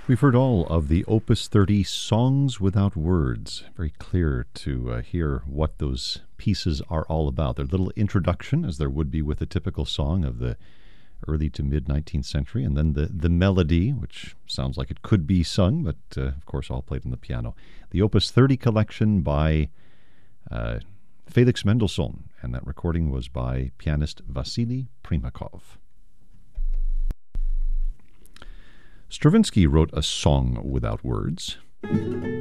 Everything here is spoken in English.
We've heard all of the Opus 30 Songs Without Words. Very clear to hear what those pieces are all about. Their little introduction, as there would be with a typical song of the early to mid 19th century, and then the melody, which sounds like it could be sung, but of course all played on the piano. The Opus 30 collection by Felix Mendelssohn, and that recording was by pianist Vasily Primakov. Stravinsky wrote a song without words.